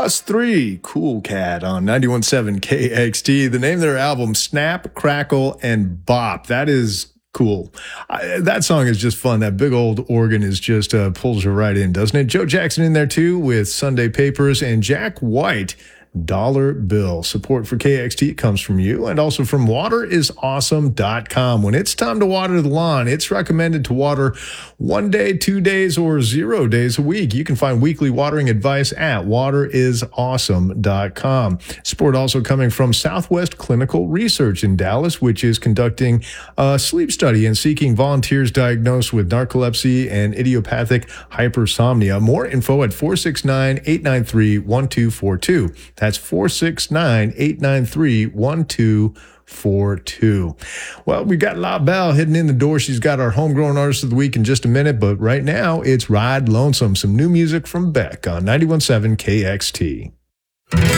+3, Cool Cat on 91.7 KXT. The name of their album, Snap, Crackle, and Bop. That is cool. That song is just fun. That big old organ is just pulls you right in, doesn't it? Joe Jackson in there too with Sunday Papers, and Jack White, Dollar Bill. Support for KXT comes from you and also from waterisawesome.com. When it's time to water the lawn, it's recommended to water 1 day, 2 days, or 0 days a week. You can find weekly watering advice at waterisawesome.com. Support also coming from Southwest Clinical Research in Dallas, which is conducting a sleep study and seeking volunteers diagnosed with narcolepsy and idiopathic hypersomnia. More info at 469-893-1242. That's 469-893-1242. Well, we've got La Belle heading in the door. She's got our Homegrown Artist of the Week in just a minute, but right now it's Ride Lonesome, some new music from Beck on 91.7 KXT.